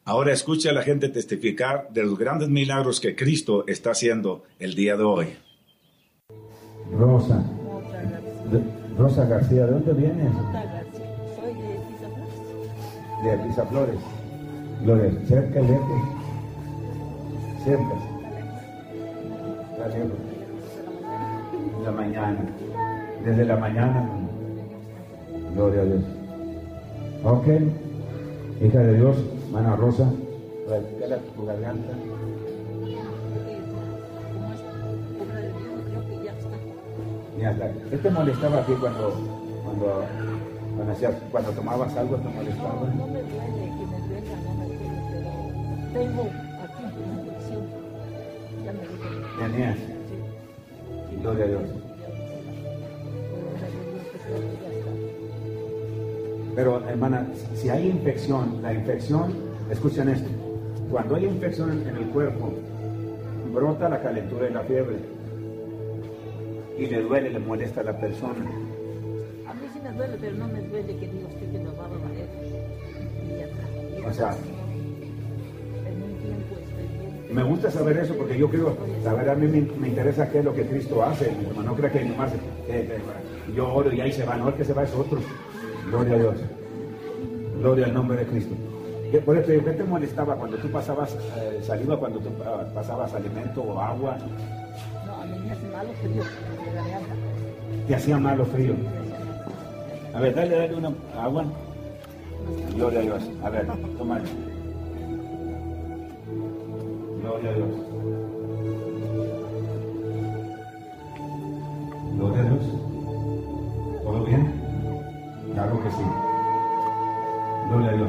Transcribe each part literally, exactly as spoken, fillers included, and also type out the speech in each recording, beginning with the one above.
Ahora escucha a la gente testificar de los grandes milagros que Cristo está haciendo el día de hoy. Rosa. De, Rosa García, ¿de dónde vienes? Soy de Pisaflores. De Pisaflores. Gloria, cerca y lejos. Cerca. Está lejos. En la mañana. Desde la mañana. Gloria a Dios. Ok. Hija de Dios, hermana Rosa, practica tu garganta. Ya está. ¿Qué te molestaba a ti cuando, cuando, cuando, hacías, cuando tomabas algo? ¿Te molestaba? No, no me duele, que me duela, no me duele, pero tengo aquí una infección. Ya me dijo. ¿Tenías? Sí. Gloria a Dios. Pero, hermana, si hay infección, la infección, escuchen esto, cuando hay infección en el cuerpo, brota la calentura y la fiebre, y le duele, le molesta a la persona. A mí sí me duele, pero no me duele que diga usted que me va a valer. Y ya está. O sea, en un tiempo estoy bien. me gusta saber eso porque yo quiero saber, a mí me, me interesa qué es lo que Cristo hace, mi hermano. No crea que nomás eh, eh, yo oro y ahí se va, no, el que se va es otro. Gloria a Dios. Gloria al nombre de Cristo. ¿Qué, por eso, ¿qué te molestaba cuando tú pasabas eh, saliva, cuando tú uh, pasabas alimento o agua? No, a mí me hace malo frío, me garganta. ¿Te hacía malo frío? A ver, dale, dale una agua. Gloria a Dios. A ver, toma. Gloria a Dios. Gloria a Dios. ¿Todo bien? Claro que sí. Gloria a Dios.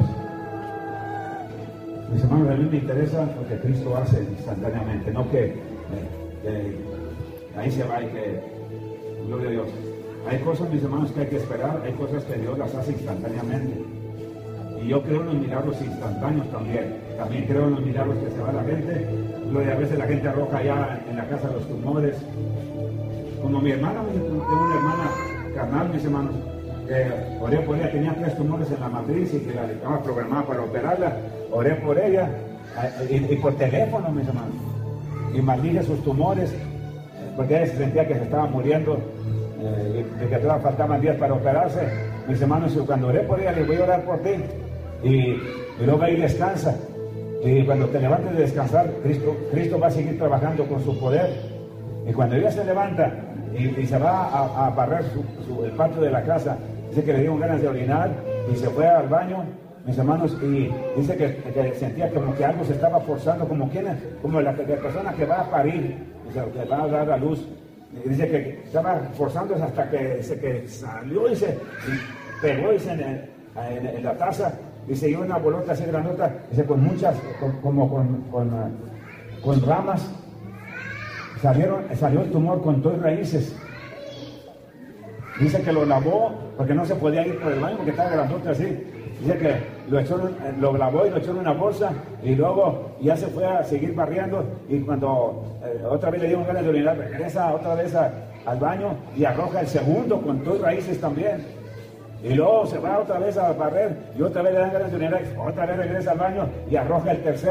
Mis hermanos, a mí me interesa lo que Cristo hace instantáneamente, no que, eh, que ahí se va y que... Gloria a Dios. Hay cosas, mis hermanos, que hay que esperar, hay cosas que Dios las hace instantáneamente. Y yo creo en los milagros instantáneos también. También creo en los milagros que se va la gente. Gloria, a veces la gente arroja allá en la casa los tumores. Como mi hermana, tengo una hermana carnal, mis hermanos, que oré por ella, tenía tres tumores en la matriz y que la estaba programada para operarla. Oré por ella y, y por teléfono, mis hermanos. Y maldije sus tumores, porque ella se sentía que se estaba muriendo, eh, y que todavía faltaban días para operarse. Mis hermanos, cuando oré por ella, le voy a orar por ti. Y, y luego ahí descansa. Y cuando te levantes de descansar, Cristo, Cristo va a seguir trabajando con su poder. Y cuando ella se levanta y, y se va a, a barrer su, su, el patio de la casa, dice que le dieron ganas de orinar y se fue al baño, mis hermanos, y dice que, que sentía como que algo se estaba forzando, como quien, como la, la persona que va a parir, que va a dar a luz. Y dice que estaba forzándose hasta que, dice que salió y se y pegó dice, en, en, en la taza, y se dio una bolota así grandota, dice, con muchas, con, como con, con, con ramas. Salieron, salió el tumor con dos raíces. Dice que lo lavó porque no se podía ir por el baño porque estaba grandote así. Dice que lo, echó, lo lavó y lo echó en una bolsa y luego ya se fue a seguir barriendo y cuando eh, otra vez le dieron ganas de orinar, regresa otra vez a, al baño y arroja el segundo con dos raíces también. Y luego se va otra vez a barrer y otra vez le dan ganas de orinar, otra vez regresa al baño y arroja el tercero.